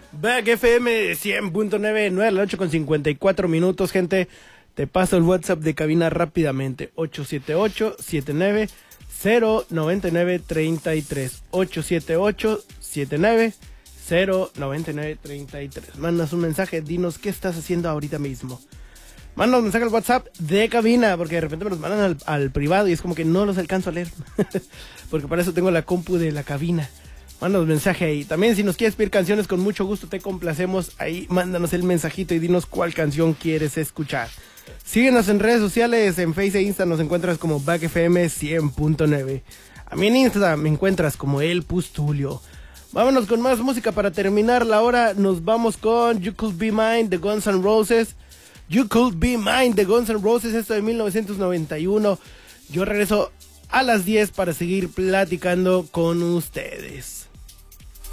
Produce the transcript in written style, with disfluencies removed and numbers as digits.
Back FM 100.9, 9 a la 8 con 54 minutos, gente. Te paso el WhatsApp de cabina rápidamente. 878-79-099-33. 878-79-099-33. Mandas un mensaje, dinos qué estás haciendo ahorita mismo. Manda un mensaje al WhatsApp de cabina, porque de repente me los mandan al privado y es como que no los alcanzo a leer. Porque para eso tengo la compu de la cabina. Mándanos mensaje ahí. También si nos quieres pedir canciones, con mucho gusto te complacemos. Ahí mándanos el mensajito y dinos cuál canción quieres escuchar. Síguenos en redes sociales, en Face e Insta nos encuentras como BackFM 100.9. A mí en Insta me encuentras como El Pustulio. Vámonos con más música para terminar la hora. Nos vamos con You Could Be Mine de Guns N' Roses. You Could Be Mine de Guns N' Roses, esto de 1991. Yo regreso a las 10 para seguir platicando con ustedes.